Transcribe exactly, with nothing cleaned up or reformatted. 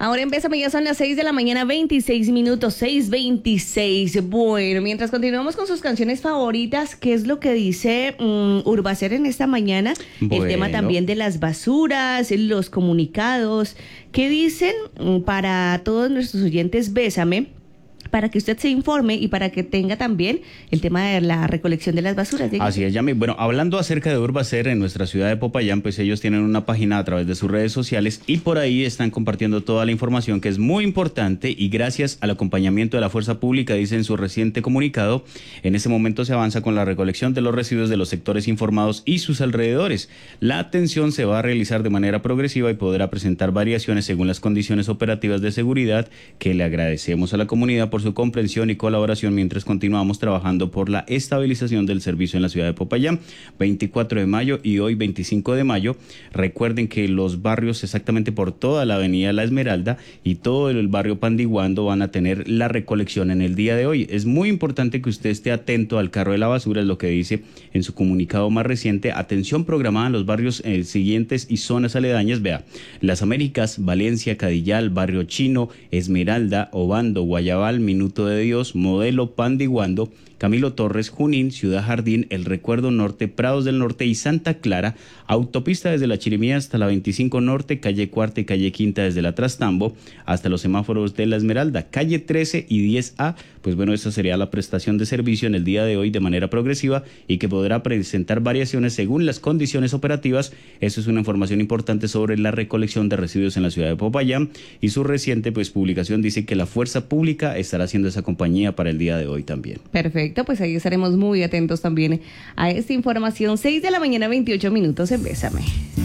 Ahora empieza, ya son las seis de la mañana, veintiséis minutos, seis veintiséis. Bueno, mientras continuamos con sus canciones favoritas, ¿qué es lo que dice um, Urbacer en esta mañana? Bueno. El tema también de las basuras, los comunicados. ¿Qué dicen um, para todos nuestros oyentes? Bésame, para que usted se informe y para que tenga también el tema de la recolección de las basuras. ¿Sí? Así es, Yami. Bueno, hablando acerca de Urbacer en nuestra ciudad de Popayán, pues ellos tienen una página a través de sus redes sociales y por ahí están compartiendo toda la información que es muy importante y gracias al acompañamiento de la Fuerza Pública, dice en su reciente comunicado, en este momento se avanza con la recolección de los residuos de los sectores informados y sus alrededores. La atención se va a realizar de manera progresiva y podrá presentar variaciones según las condiciones operativas de seguridad, que le agradecemos a la comunidad por su comprensión y colaboración mientras continuamos trabajando por la estabilización del servicio en la ciudad de Popayán. veinticuatro de mayo y hoy veinticinco de mayo. Recuerden que los barrios exactamente por toda la avenida La Esmeralda y todo el barrio Pandiguando van a tener la recolección en el día de hoy. Es muy importante que usted esté atento al carro de la basura, es lo que dice en su comunicado más reciente. Atención programada en los barrios eh, siguientes y zonas aledañas. Vea, Las Américas, Valencia, Cadillal, Barrio Chino, Esmeralda, Obando, Guayabal, Minuto de Dios, Modelo, Pandiguando, Camilo Torres, Junín, Ciudad Jardín, El Recuerdo Norte, Prados del Norte y Santa Clara, autopista desde la Chirimía hasta la veinticinco Norte, calle Cuarta y calle Quinta desde la Trastambo, hasta los semáforos de La Esmeralda, calle trece y diez A, pues bueno, esa sería la prestación de servicio en el día de hoy de manera progresiva y que podrá presentar variaciones según las condiciones operativas. Eso es una información importante sobre la recolección de residuos en la ciudad de Popayán y su reciente pues publicación dice que la Fuerza Pública estará haciendo esa compañía para el día de hoy también. Perfecto. Pues ahí estaremos muy atentos también a esta información. seis de la mañana, veintiocho minutos en Bésame.